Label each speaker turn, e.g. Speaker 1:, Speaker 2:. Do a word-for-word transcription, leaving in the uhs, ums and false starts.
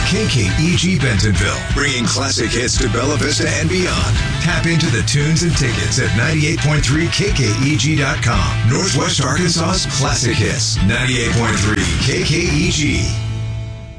Speaker 1: K K E G Bentonville, bringing classic hits to Bella Vista and beyond. Tap into the tunes and tickets at ninety-eight point three K K E G dot com. Northwest Arkansas's classic hits, ninety-eight point three K K E G.